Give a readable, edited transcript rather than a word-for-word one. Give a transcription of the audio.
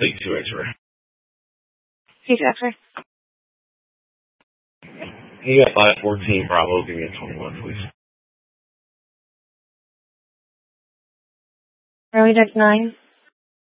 C2 X-ray. C2 X-ray. You got 514 Bravo, give me a 21, please. Early Deck 9.